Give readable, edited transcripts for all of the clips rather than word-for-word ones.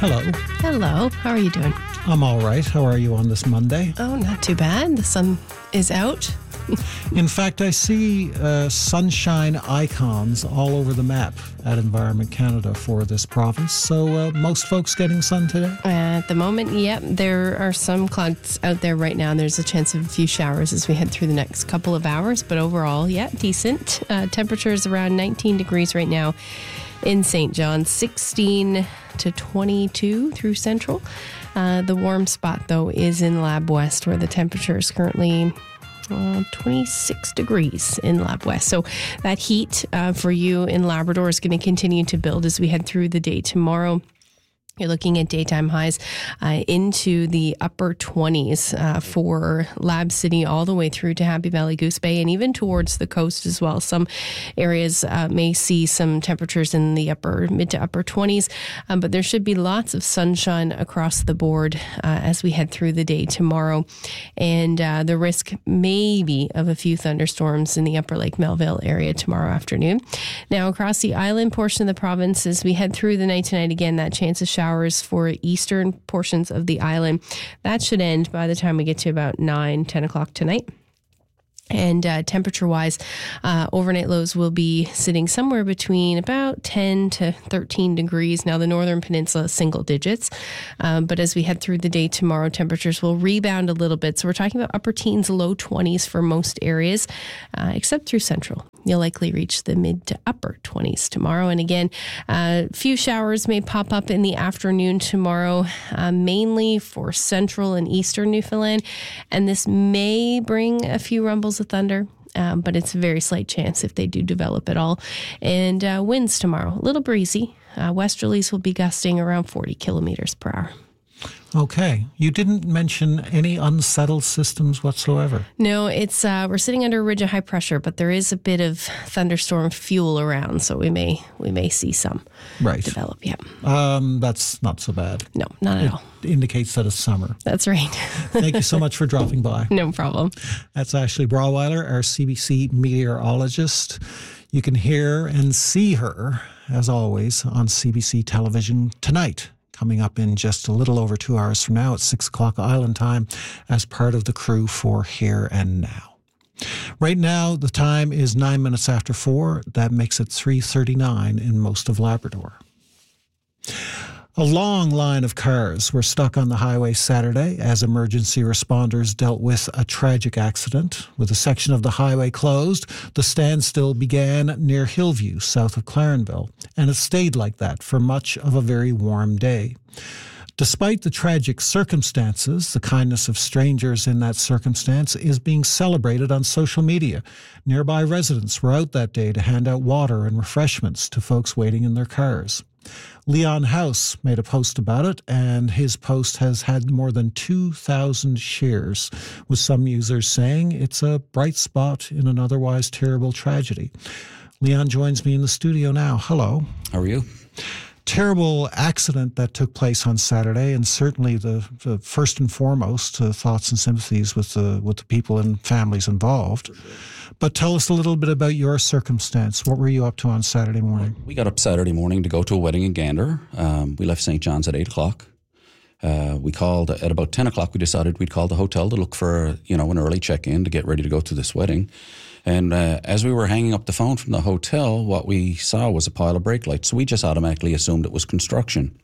hello. Hello. How are you doing? I'm all right. How are you on this Monday? Oh, not too bad. The sun is out. In fact, I see sunshine icons all over the map at Environment Canada for this province. So most folks getting sun today? At the moment, yep. There are some clouds out there right now. There's a chance of a few showers as we head through the next couple of hours. But overall, yeah, decent. Temperatures around 19 degrees right now in St. John, 16 to 22 through Central. The warm spot, though, is in Lab West, where the temperature is currently 26 degrees in Lab West. So that heat for you in Labrador is going to continue to build as we head through the day tomorrow. You're looking at daytime highs into the upper 20s for Lab City all the way through to Happy Valley, Goose Bay, and even towards the coast as well. Some areas may see some temperatures in the mid to upper 20s, but there should be lots of sunshine across the board as we head through the day tomorrow. And the risk maybe of a few thunderstorms in the upper Lake Melville area tomorrow afternoon. Now, across the island portion of the province, as we head through the night tonight, again, that chance of showers for eastern portions of the island. That should end by the time we get to about 10 o'clock tonight. And temperature-wise, overnight lows will be sitting somewhere between about 10 to 13 degrees. Now, the northern peninsula, single digits. But as we head through the day tomorrow, temperatures will rebound a little bit. So we're talking about upper teens, low 20s for most areas, except through central. You'll likely reach the mid to upper 20s tomorrow. And again, a few showers may pop up in the afternoon tomorrow, mainly for central and eastern Newfoundland. And this may bring a few rumbles of thunder, but it's a very slight chance if they do develop at all. And winds tomorrow, a little breezy. Westerlies will be gusting around 40 kilometers per hour. Okay. You didn't mention any unsettled systems whatsoever. No, it's we're sitting under a ridge of high pressure, but there is a bit of thunderstorm fuel around, so we may see some develop. Yeah. That's not so bad. No, not at all. Indicates that it's summer. That's right. Thank you so much for dropping by. No problem. That's Ashley Brawweiler, our CBC meteorologist. You can hear and see her, as always, on CBC television tonight, coming up in just a little over 2 hours from now at 6 o'clock Island time as part of the crew for Here and Now. Right now, the time is 9 minutes after 4. That makes it 3:39 in most of Labrador. A long line of cars were stuck on the highway Saturday as emergency responders dealt with a tragic accident. With a section of the highway closed, the standstill began near Hillview, south of Clarenville, and it stayed like that for much of a very warm day. Despite the tragic circumstances, the kindness of strangers in that circumstance is being celebrated on social media. Nearby residents were out that day to hand out water and refreshments to folks waiting in their cars. Leon House made a post about it, and his post has had more than 2,000 shares, with some users saying it's a bright spot in an otherwise terrible tragedy. Leon joins me in the studio now. Hello. How are you? Terrible accident that took place on Saturday, and certainly the first and foremost thoughts and sympathies with the people and families involved. But tell us a little bit about your circumstance. What were you up to on Saturday morning? We got up Saturday morning to go to a wedding in Gander. We left St. John's at 8 o'clock. We called at about 10 o'clock. We decided we'd call the hotel to look for an early check-in to get ready to go to this wedding. And as we were hanging up the phone from the hotel, what we saw was a pile of brake lights. So we just automatically assumed it was construction.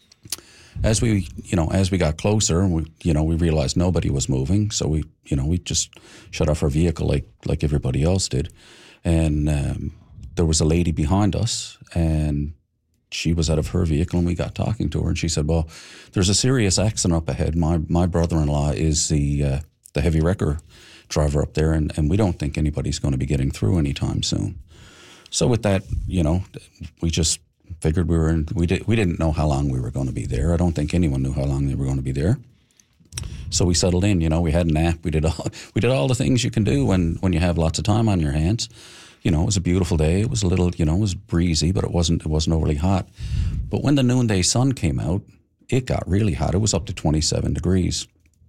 As we got closer, we realized nobody was moving. So we just shut off our vehicle like everybody else did. And there was a lady behind us, and she was out of her vehicle, and we got talking to her, and she said, "Well, there's a serious accident up ahead. My brother-in-law is the heavy wrecker driver up there, and we don't think anybody's going to be getting through anytime soon." So with that, we just figured we didn't know how long we were going to be there. I don't think anyone knew how long they were going to be there. So we settled in. We had a nap. We did all the things you can do when you have lots of time on your hands. It was a beautiful day. It was a little, it was breezy, but it wasn't overly hot. But when the noonday sun came out, it got really hot. It was up to 27 degrees.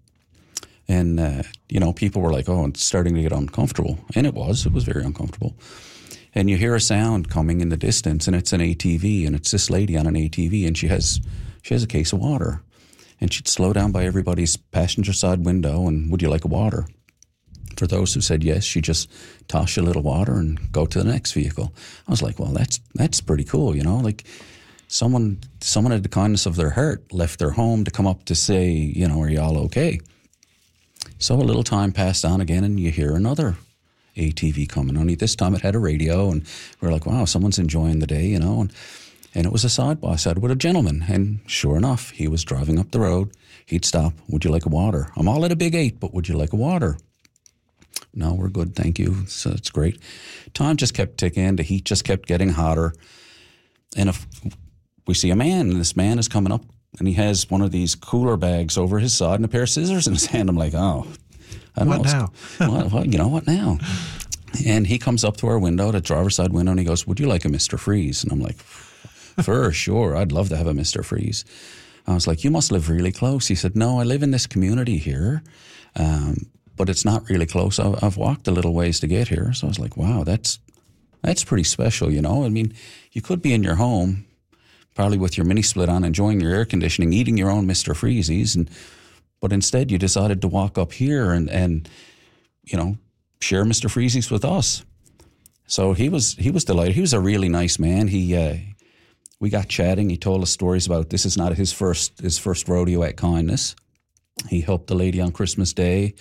And, people were like, oh, it's starting to get uncomfortable. And it was very uncomfortable. And you hear a sound coming in the distance, and it's an ATV, and it's this lady on an ATV, and she has she has a case of water. And she'd slow down by everybody's passenger side window and, would you like a water? For those who said yes, she'd just toss you a little water and go to the next vehicle. I was like, well, that's pretty cool, you know? Like someone had the kindness of their heart, left their home to come up to say, you know, are you all okay? So a little time passed on again and you hear another ATV coming. Only this time it had a radio and we're like, wow, someone's enjoying the day, you know? And it was a side by side with a gentleman. And sure enough, he was driving up the road. He'd stop. Would you like a water? I'm all at a big 8, but would you like a water? No, we're good, thank you. So it's great. Time just kept ticking. The heat just kept getting hotter. And if we see a man, and this man is coming up, and he has one of these cooler bags over his side and a pair of scissors in his hand. I'm like, oh, I don't know. What now? You know, what now? And he comes up to our window, the driver's side window, and he goes, would you like a Mr. Freeze? And I'm like, for sure, I'd love to have a Mr. Freeze. I was like, you must live really close. He said, no, I live in this community here, but it's not really close. I've walked a little ways to get here. So I was like, wow, that's pretty special, you know? I mean, you could be in your home, probably with your mini split on, enjoying your air conditioning, eating your own Mr. Freezies, but instead you decided to walk up here and you know, share Mr. Freezies with us. So he was delighted. He was a really nice man. We got chatting. He told us stories about this is not his first rodeo at Kindness. He helped the lady on Christmas Day.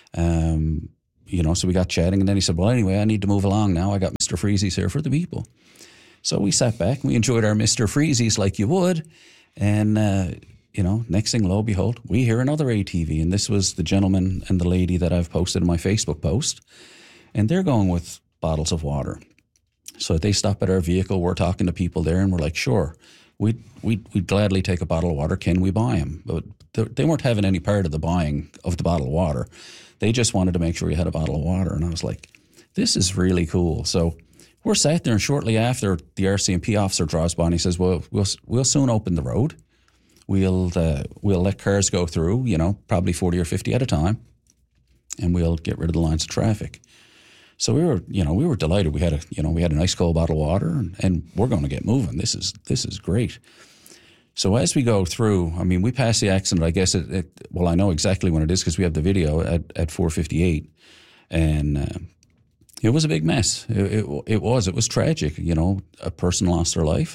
You know, so we got chatting, and then he said, well, anyway, I need to move along now. I got Mr. Freezies here for the people. So we sat back and we enjoyed our Mr. Freezies like you would. And, you know, next thing, lo and behold, we hear another ATV. And this was the gentleman and the lady that I've posted in my Facebook post. And they're going with bottles of water. So they stop at our vehicle. We're talking to people there, and we're like, sure, we'd gladly take a bottle of water. Can we buy them? But they weren't having any part of the buying of the bottle of water. They just wanted to make sure you had a bottle of water. And I was like, this is really cool. So we're sat there, and shortly after, the RCMP officer drives by and he says, well, we'll soon open the road. We'll let cars go through, you know, probably 40 or 50 at a time, and we'll get rid of the lines of traffic. So we were delighted. We had a nice cold bottle of water, and we're going to get moving. This is great. So as we go through, I mean, we passed the accident. I guess well, I know exactly when it is because we have the video at 4:58, and it was a big mess. It was tragic. You know, a person lost their life.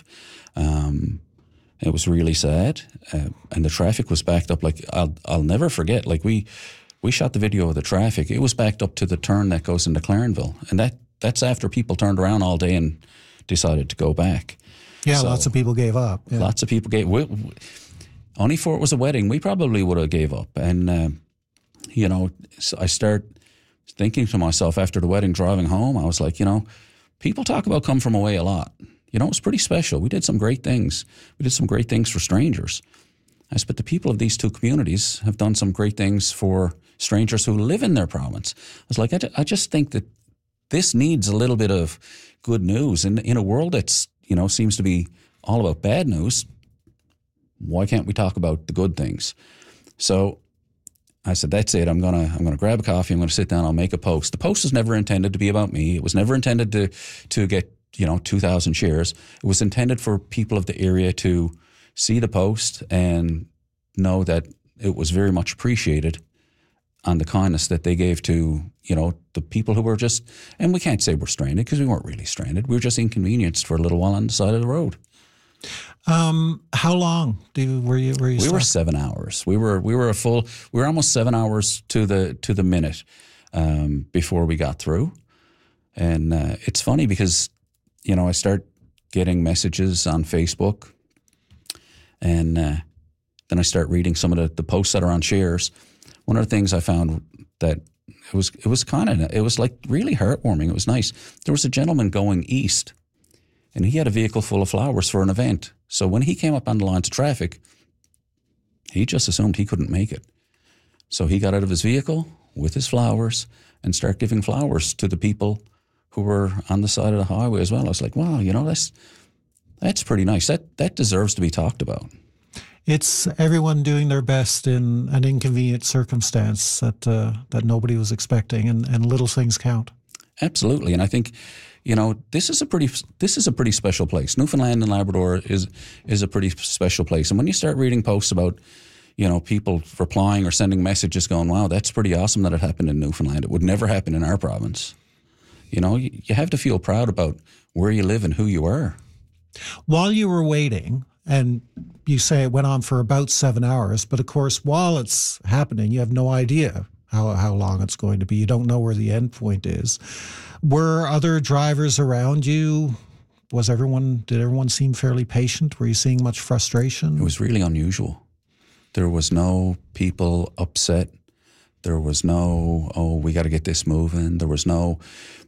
It was really sad, and the traffic was backed up. Like I'll never forget. Like we shot the video of the traffic. It was backed up to the turn that goes into Clarenville, and that's after people turned around all day and decided to go back. Yeah, so, lots of people gave up. Yeah. Lots of people gave. Only for it was a wedding, we probably would have gave up. And you know, so I start thinking to myself after the wedding, driving home, I was like, you know, people talk about come from away a lot. You know, it's pretty special. We did some great things. We did some great things for strangers. I said, but the people of these two communities have done some great things for strangers who live in their province. I was like, I just think that this needs a little bit of good news. And in a world that's, you know, seems to be all about bad news, why can't we talk about the good things? So I said, that's it. I'm gonna grab a coffee. I'm gonna sit down. I'll make a post. The post was never intended to be about me. It was never intended to get, you know, 2,000 shares. It was intended for people of the area to see the post and know that it was very much appreciated on the kindness that they gave to, you know, the people who were just, and we can't say we're stranded because we weren't really stranded. We were just inconvenienced for a little while on the side of the road. How long were you? We were 7 hours. We were almost 7 hours to the minute before we got through. And it's funny because, you know, I start getting messages on Facebook, and then I start reading some of the posts that are on shares. One of the things I found that it was like really heartwarming. It was nice. There was a gentleman going east, and he had a vehicle full of flowers for an event. So when he came up on the lines of traffic, he just assumed he couldn't make it. So he got out of his vehicle with his flowers and started giving flowers to the people who were on the side of the highway as well. I was like, wow, you know, that's pretty nice. That deserves to be talked about. It's everyone doing their best in an inconvenient circumstance that nobody was expecting, and little things count. Absolutely. And I think, You know, this is a pretty special place. Newfoundland and Labrador is a pretty special place. And when you start reading posts about, you know, people replying or sending messages going, wow, that's pretty awesome that it happened in Newfoundland. It would never happen in our province. You know, you have to feel proud about where you live and who you are. While you were waiting, and you say it went on for about 7 hours, but of course, while it's happening, you have no idea how long it's going to be. You don't know where the end point is. Were other drivers around you? Did everyone seem fairly patient? Were you seeing much frustration? It was really unusual. There was no people upset. There was no, oh, we got to get this moving. There was no,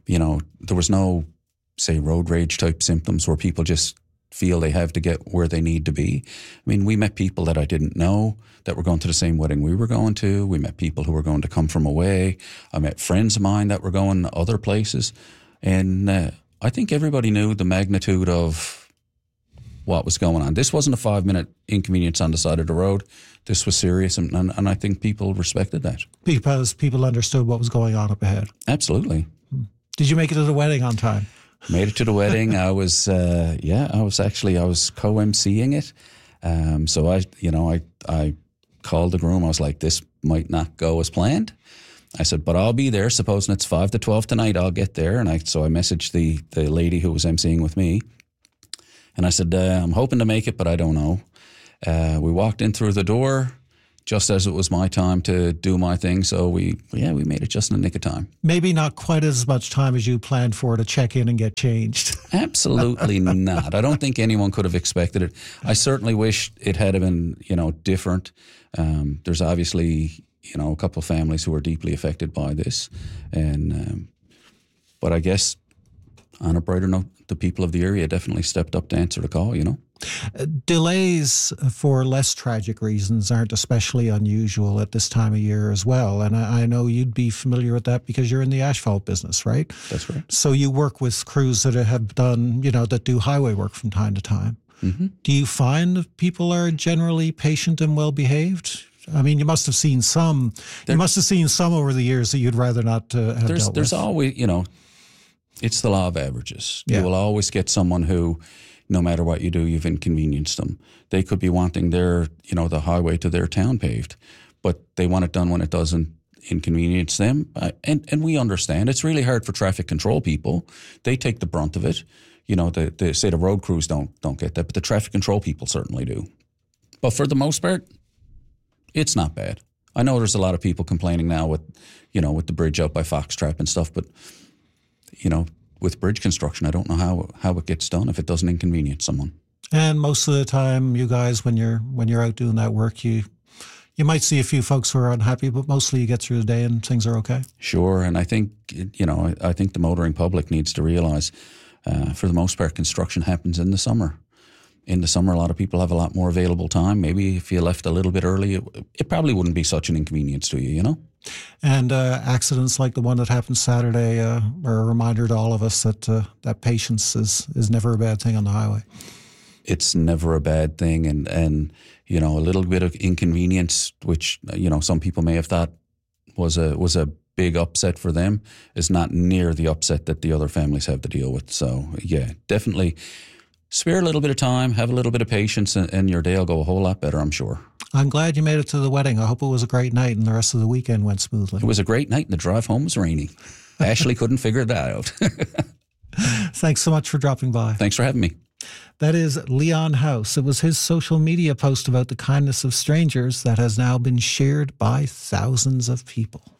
say, road rage type symptoms where people just feel they have to get where they need to be. I mean, we met people that I didn't know that were going to the same wedding we were going to. We met people who were going to come from away. I met friends of mine that were going other places. And I think everybody knew the magnitude of what was going on. This wasn't a 5-minute inconvenience on the side of the road. This was serious, and I think people respected that. Because people understood what was going on up ahead. Absolutely. Did you make it to the wedding on time? Made it to the wedding. I was co-emceeing it. So I called the groom. I was like, this might not go as planned. I said, but I'll be there. Supposing it's 5 to 12 tonight, I'll get there. And so I messaged the lady who was emceeing with me. And I said, I'm hoping to make it, but I don't know. We walked in through the door just as it was my time to do my thing. So we made it just in the nick of time. Maybe not quite as much time as you planned for to check in and get changed. Absolutely not. I don't think anyone could have expected it. I certainly wish it had been, different. There's obviously, a couple of families who are deeply affected by this. But I guess on a brighter note, the people of the area definitely stepped up to answer the call, Delays for less tragic reasons aren't especially unusual at this time of year as well. And I know you'd be familiar with that because you're in the asphalt business, right? That's right. So you work with crews that have done, that do highway work from time to time. Mm-hmm. Do you find that people are generally patient and well behaved? I mean, you must have seen some. You must have seen some over the years that you'd rather not have dealt with. There's always, it's the law of averages. Yeah. You will always get someone who, no matter what you do, you've inconvenienced them. They could be wanting their, the highway to their town paved, but they want it done when it doesn't inconvenience them. And we understand. It's really hard for traffic control people. They take the brunt of it. They say the road crews don't get that, but the traffic control people certainly do. But for the most part, it's not bad. I know there's a lot of people complaining now with the bridge out by Foxtrap and stuff, but, with bridge construction, I don't know how it gets done if it doesn't inconvenience someone. And most of the time, you guys, when you're out doing that work, you might see a few folks who are unhappy, but mostly you get through the day and things are okay. Sure, and I think I think the motoring public needs to realize, for the most part, construction happens in the summer. In the summer, a lot of people have a lot more available time. Maybe if you left a little bit early, it probably wouldn't be such an inconvenience to you, And accidents like the one that happened Saturday are a reminder to all of us that patience is never a bad thing on the highway. It's never a bad thing, and a little bit of inconvenience, which some people may have thought was a big upset for them, is not near the upset that the other families have to deal with. So yeah, definitely spare a little bit of time, have a little bit of patience, and your day will go a whole lot better, I'm sure. I'm glad you made it to the wedding. I hope it was a great night and the rest of the weekend went smoothly. It was a great night and the drive home was raining. Ashley couldn't figure that out. Thanks so much for dropping by. Thanks for having me. That is Leon House. It was his social media post about the kindness of strangers that has now been shared by thousands of people.